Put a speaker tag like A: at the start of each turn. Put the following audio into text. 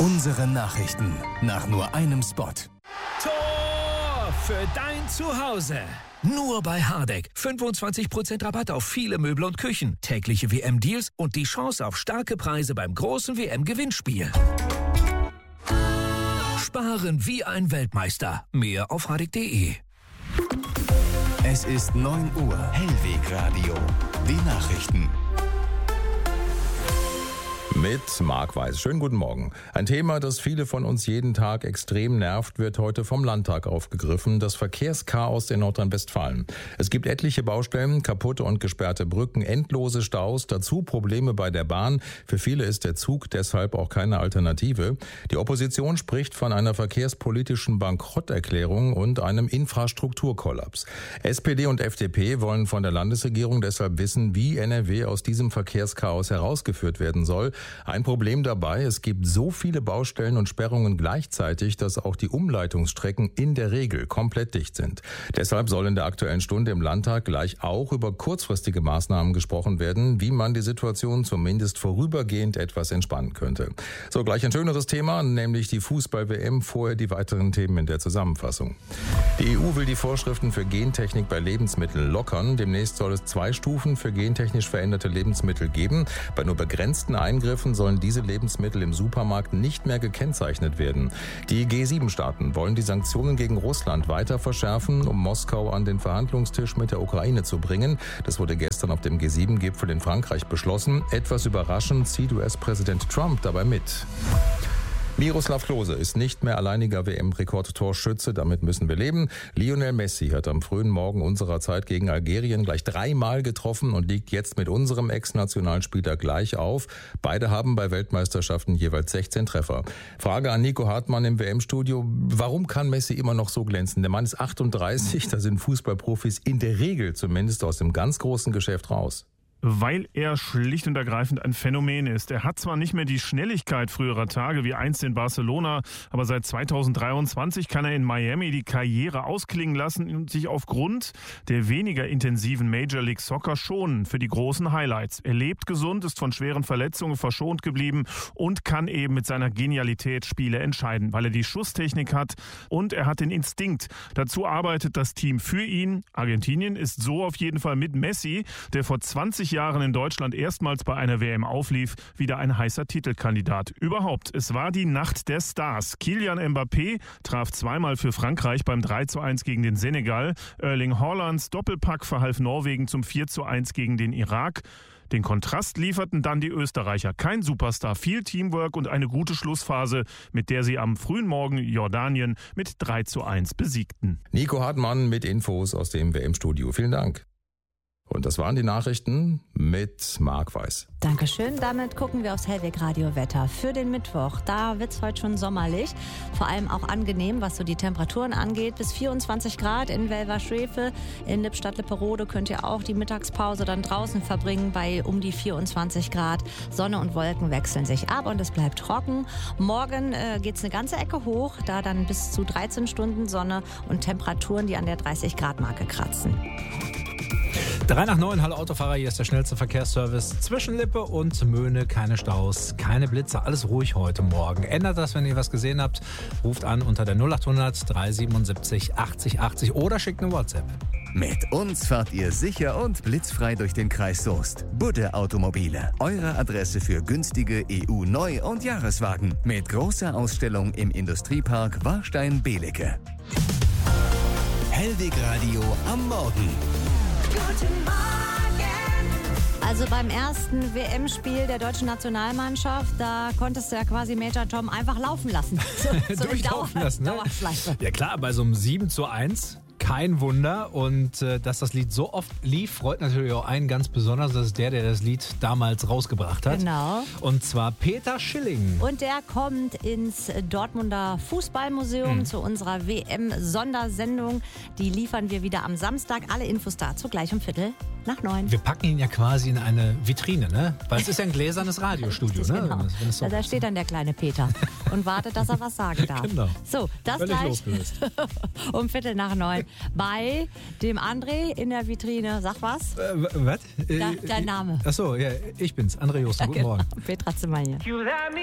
A: Unsere Nachrichten nach nur einem Spot.
B: Tor für dein Zuhause. Nur bei Hardegg. 25% Rabatt auf viele Möbel und Küchen. Tägliche WM-Deals und die Chance auf starke Preise beim großen WM-Gewinnspiel. Sparen wie ein Weltmeister. Mehr auf hardegg.de.
A: Es ist 9 Uhr. Hellwegradio. Die Nachrichten.
C: Mit Marc Weiß. Schönen guten Morgen. Ein Thema, das viele von uns jeden Tag extrem nervt, wird heute vom Landtag aufgegriffen. Das Verkehrschaos in Nordrhein-Westfalen. Es gibt etliche Baustellen, kaputte und gesperrte Brücken, endlose Staus, dazu Probleme bei der Bahn. Für viele ist der Zug deshalb auch keine Alternative. Die Opposition spricht von einer verkehrspolitischen Bankrotterklärung und einem Infrastrukturkollaps. SPD und FDP wollen von der Landesregierung deshalb wissen, wie NRW aus diesem Verkehrschaos herausgeführt werden soll. Ein Problem dabei, es gibt so viele Baustellen und Sperrungen gleichzeitig, dass auch die Umleitungsstrecken in der Regel komplett dicht sind. Deshalb soll in der Aktuellen Stunde im Landtag gleich auch über kurzfristige Maßnahmen gesprochen werden, wie man die Situation zumindest vorübergehend etwas entspannen könnte. So, gleich ein schöneres Thema, nämlich die Fußball-WM, vorher die weiteren Themen in der Zusammenfassung. Die EU will die Vorschriften für Gentechnik bei Lebensmitteln lockern. Demnächst soll es 2 Stufen für gentechnisch veränderte Lebensmittel geben. Bei nur begrenzten Eingriffen sollen diese Lebensmittel im Supermarkt nicht mehr gekennzeichnet werden. Die G7-Staaten wollen die Sanktionen gegen Russland weiter verschärfen, um Moskau an den Verhandlungstisch mit der Ukraine zu bringen. Das wurde gestern auf dem G7-Gipfel in Frankreich beschlossen. Etwas überraschend zieht US-Präsident Trump dabei mit. Miroslav Klose ist nicht mehr alleiniger WM-Rekordtorschütze, damit müssen wir leben. Lionel Messi hat am frühen Morgen unserer Zeit gegen Algerien gleich 3-mal getroffen und liegt jetzt mit unserem Ex-Nationalspieler gleich auf. Beide haben bei Weltmeisterschaften jeweils 16 Treffer. Frage an Nico Hartmann im WM-Studio: Warum kann Messi immer noch so glänzen? Der Mann ist 38, da sind Fußballprofis in der Regel zumindest aus dem ganz großen Geschäft raus.
D: Weil er schlicht und ergreifend ein Phänomen ist. Er hat zwar nicht mehr die Schnelligkeit früherer Tage wie einst in Barcelona, aber seit 2023 kann er in Miami die Karriere ausklingen lassen und sich aufgrund der weniger intensiven Major League Soccer schonen für die großen Highlights. Er lebt gesund, ist von schweren Verletzungen verschont geblieben und kann eben mit seiner Genialität Spiele entscheiden, weil er die Schusstechnik hat und er hat den Instinkt. Dazu arbeitet das Team für ihn. Argentinien ist so auf jeden Fall mit Messi, der vor 20 Jahren in Deutschland erstmals bei einer WM auflief, wieder ein heißer Titelkandidat. Überhaupt, es war die Nacht der Stars. Kylian Mbappé traf 2-mal für Frankreich beim 3:1 gegen den Senegal. Erling Haalands Doppelpack verhalf Norwegen zum 4:1 gegen den Irak. Den Kontrast lieferten dann die Österreicher. Kein Superstar, viel Teamwork und eine gute Schlussphase, mit der sie am frühen Morgen Jordanien mit 3:1 besiegten.
C: Nico Hartmann mit Infos aus dem WM-Studio. Vielen Dank. Und das waren die Nachrichten mit Marc Weiß.
E: Dankeschön. Damit gucken wir aufs Hellwegradio-Wetter für den Mittwoch. Da wird es heute schon sommerlich. Vor allem auch angenehm, was so die Temperaturen angeht. Bis 24 Grad in Welverschwefe. In Lippstadt-Lipperode könnt ihr auch die Mittagspause dann draußen verbringen bei um die 24 Grad. Sonne und Wolken wechseln sich ab und es bleibt trocken. Morgen geht es eine ganze Ecke hoch, da dann bis zu 13 Stunden Sonne und Temperaturen, die an der 30-Grad-Marke kratzen.
F: 3 nach 9, hallo Autofahrer, hier ist der schnellste Verkehrsservice zwischen Lippe und Möhne. Keine Staus, keine Blitze, alles ruhig heute Morgen. Ändert das, wenn ihr was gesehen habt, ruft an unter der 0800 377 80 80 oder schickt eine WhatsApp.
A: Mit uns fahrt ihr sicher und blitzfrei durch den Kreis Soest. Budde Automobile, eure Adresse für günstige EU-Neu- und Jahreswagen. Mit großer Ausstellung im Industriepark Warstein-Belecke. Hellwegradio am Morgen.
E: Guten Morgen! Also beim ersten WM-Spiel der deutschen Nationalmannschaft, da konntest du ja quasi Major Tom einfach laufen lassen. So
F: Durchlaufen lassen, ne?
E: Dauerschleife.
F: Ja klar, bei so einem 7:1 kein Wunder. Und dass das Lied so oft lief, freut natürlich auch einen ganz besonders. Das ist der das Lied damals rausgebracht hat.
E: Genau.
F: Und zwar Peter Schilling.
E: Und der kommt ins Dortmunder Fußballmuseum zu unserer WM-Sondersendung. Die liefern wir wieder am Samstag. Alle Infos dazu gleich um 8:45.
F: Wir packen ihn ja quasi in eine Vitrine, ne? Weil es ist ja ein gläsernes Radiostudio, ne?
E: Genau.
F: Wenn es so
E: Da steht dann der kleine Peter und wartet, dass er was sagen darf.
F: Genau.
E: So, das
F: Völlig
E: gleich
F: losgelöst.
E: um 8:45 bei dem André in der Vitrine. Sag was?
F: Was?
E: Dein Name.
F: Achso, ja, ich bin's, André Josten. Guten Morgen.
E: Petra Zimmer hier.